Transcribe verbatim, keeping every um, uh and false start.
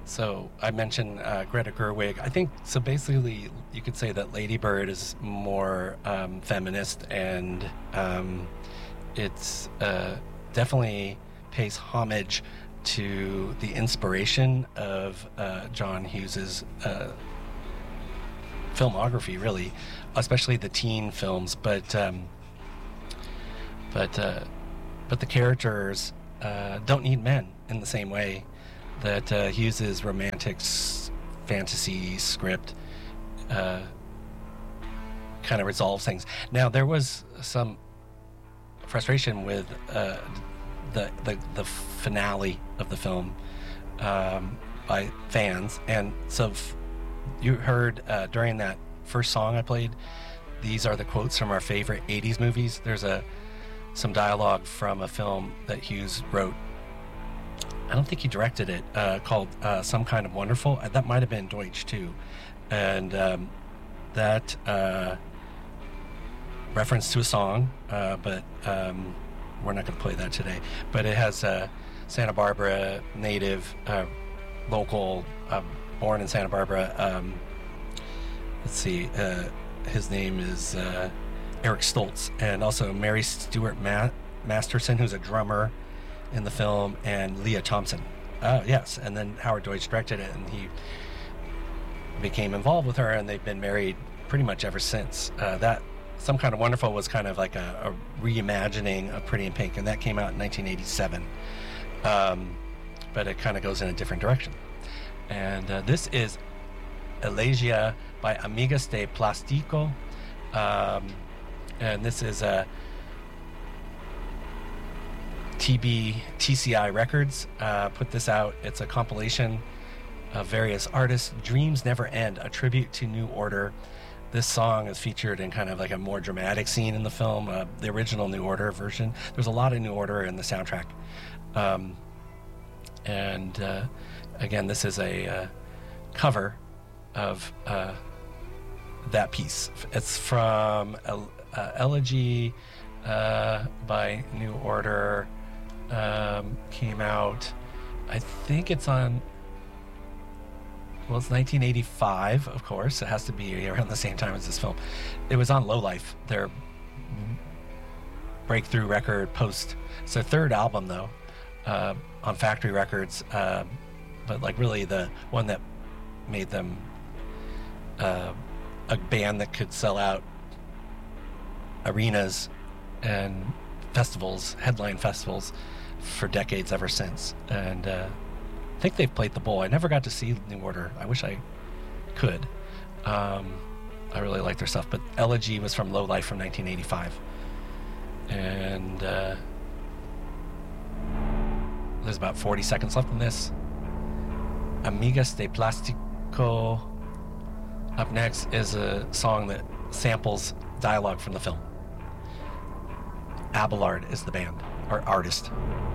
So I mentioned uh, Greta Gerwig. I think so. Basically, you could say that Lady Bird is more um, feminist, and um, it's uh, definitely pays homage to the inspiration of uh, John Hughes's uh, filmography, really, especially the teen films. But um, but uh, but the characters uh, don't need men in the same way that uh, Hughes's romantic s- fantasy script uh, kind of resolves things. Now, there was some frustration with uh, the, the the finale of the film um, by fans, and so f- you heard uh, during that first song I played, these are the quotes from our favorite eighties movies. There's a some dialogue from a film that Hughes wrote. I don't think he directed it, uh, called uh, Some Kind of Wonderful. Uh, That might have been Deutsch, too. And um, that uh, reference to a song, uh, but um, we're not going to play that today. But it has a Santa Barbara native, uh, local, uh, born in Santa Barbara. Um, let's see, uh, his name is uh, Eric Stoltz. And also Mary Stuart Ma- Masterson, who's a drummer in the film, and Leah Thompson. Uh, yes, and then Howard Deutsch directed it, and he became involved with her, and they've been married pretty much ever since. Uh, that Some Kind of Wonderful was kind of like a, a reimagining of Pretty in Pink, and that came out in nineteen eighty-seven. Um, but it kind of goes in a different direction. And uh, this is Elegia by Amigas de Plastico. Um, and this is a T B T C I Records uh, put this out. It's a compilation of various artists. Dreams Never End, a tribute to New Order. This song is featured in kind of like a more dramatic scene in the film, uh, the original New Order version. There's a lot of New Order in the soundtrack. Um, and uh, again, this is a uh, cover of uh, that piece. It's from El- uh, Elegy uh, by New Order. Um, came out, I think it's on, well, it's nineteen eighty-five, of course. It has to be around the same time as this film. It was on Lowlife, their breakthrough record post. It's their third album, though, uh, on Factory Records, uh, but like really the one that made them uh, a band that could sell out arenas and festivals, headline festivals, for decades ever since. And uh, I think they've played the bowl. I never got to see New Order. I wish I could. Um, I really like their stuff. But Elegy was from Lowlife from nineteen eighty-five. And uh, there's about forty seconds left in this. Amigas de Plastico. Up next is a song that samples dialogue from the film. Abelard is the band, or artist.